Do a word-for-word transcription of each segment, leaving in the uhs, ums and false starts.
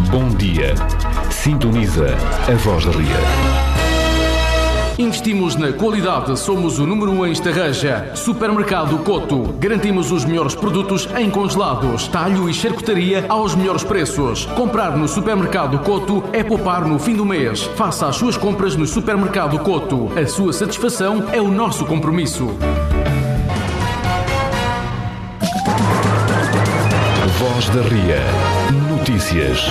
Bom dia. Sintoniza a Voz da Ria. Investimos na qualidade, somos o número um em Estarreja. Supermercado Coto. Garantimos os melhores produtos em congelados, talho e charcutaria aos melhores preços. Comprar no Supermercado Coto é poupar no fim do mês. Faça as suas compras no Supermercado Coto. A sua satisfação é o nosso compromisso. Voz da Ria. Notícias.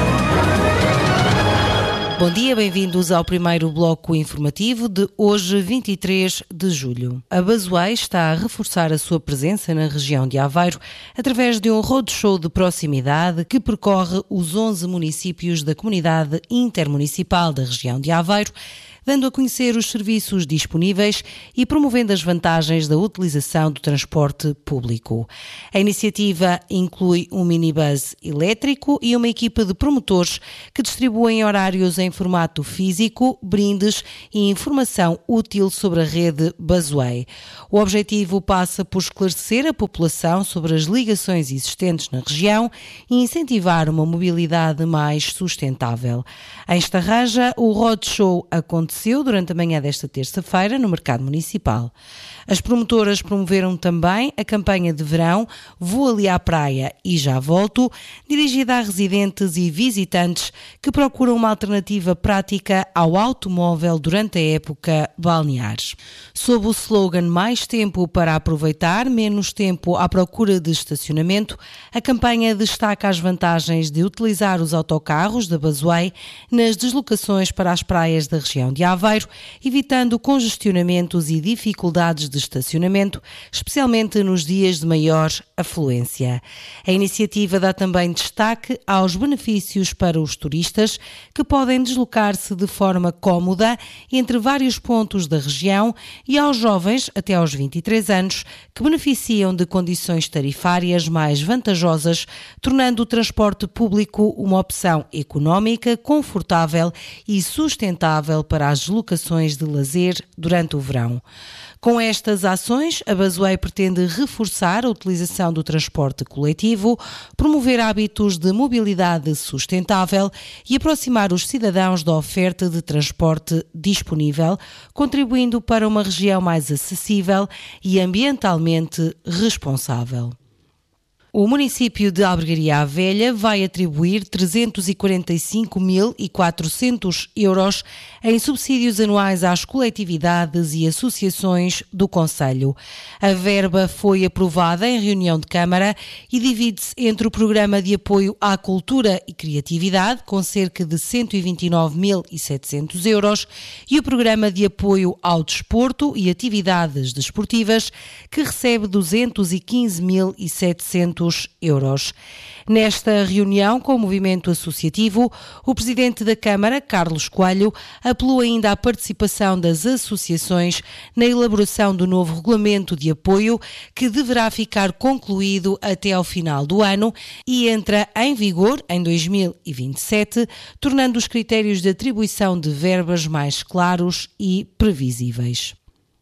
Bom dia, bem-vindos ao primeiro bloco informativo de hoje, vinte e três de julho. A Basoei está a reforçar a sua presença na região de Aveiro através de um roadshow de proximidade que percorre os onze municípios da Comunidade Intermunicipal da região de Aveiro, dando a conhecer os serviços disponíveis e promovendo as vantagens da utilização do transporte público. A iniciativa inclui um minibus elétrico e uma equipa de promotores que distribuem horários em formato físico, brindes e informação útil sobre a rede Basoei. O objetivo passa por esclarecer a população sobre as ligações existentes na região e incentivar uma mobilidade mais sustentável. Em Estarreja, o roadshow aconteceu durante a manhã desta terça-feira no Mercado Municipal. As promotoras promoveram também a campanha de verão Vou Ali à Praia e Já Volto, dirigida a residentes e visitantes que procuram uma alternativa prática ao automóvel durante a época balnear. Sob o slogan Mais tempo para aproveitar, menos tempo à procura de estacionamento, a campanha destaca as vantagens de utilizar os autocarros da Basoei nas deslocações para as praias da região de Aveiro, evitando congestionamentos e dificuldades de estacionamento, especialmente nos dias de maior afluência. A iniciativa dá também destaque aos benefícios para os turistas que podem deslocar-se de forma cómoda entre vários pontos da região e aos jovens até aos vinte e três anos que beneficiam de condições tarifárias mais vantajosas, tornando o transporte público uma opção económica, confortável e sustentável para as deslocações de lazer durante o verão. Com estas ações, a Basoei pretende reforçar a utilização do transporte coletivo, promover hábitos de mobilidade sustentável e aproximar os cidadãos da oferta de transporte disponível, contribuindo para uma região mais acessível e ambientalmente responsável. O município de Albergaria à Velha vai atribuir trezentos e quarenta e cinco mil e quatrocentos euros em subsídios anuais às coletividades e associações do concelho. A verba foi aprovada em reunião de Câmara e divide-se entre o Programa de Apoio à Cultura e Criatividade, com cerca de cento e vinte e nove mil e setecentos euros, e o Programa de Apoio ao Desporto e Atividades Desportivas, que recebe duzentos e quinze mil e setecentos euros. Nesta reunião com o movimento associativo, o presidente da Câmara, Carlos Coelho, apelou ainda à participação das associações na elaboração do novo regulamento de apoio, que deverá ficar concluído até ao final do ano e entra em vigor em dois mil e vinte e sete, tornando os critérios de atribuição de verbas mais claros e previsíveis.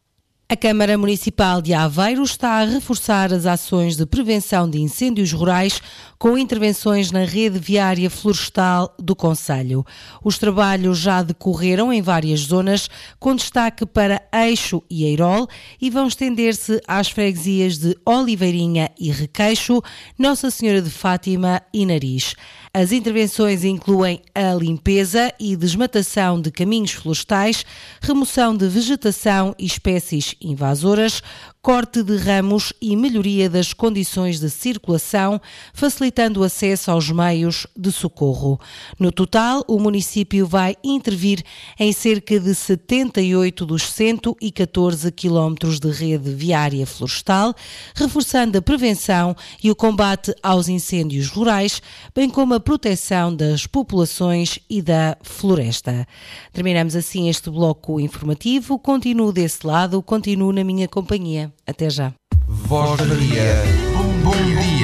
A Câmara Municipal de Aveiro está a reforçar as ações de prevenção de incêndios rurais com intervenções na rede viária florestal do concelho. Os trabalhos já decorreram em várias zonas, com destaque para Eixo e Eirol, e vão estender-se às freguesias de Oliveirinha e Requeixo, Nossa Senhora de Fátima e Nariz. As intervenções incluem a limpeza e desmatação de caminhos florestais, remoção de vegetação e espécies invasoras, corte de ramos e melhoria das condições de circulação, facilitando o acesso aos meios de socorro. No total, o município vai intervir em cerca de setenta e oito dos cento e catorze quilómetros de rede viária florestal, reforçando a prevenção e o combate aos incêndios rurais, bem como a proteção das populações e da floresta. Terminamos assim este bloco informativo. Continuo desse lado, continuo na minha companhia. Até já. Voz da Ria. Bom, bom dia.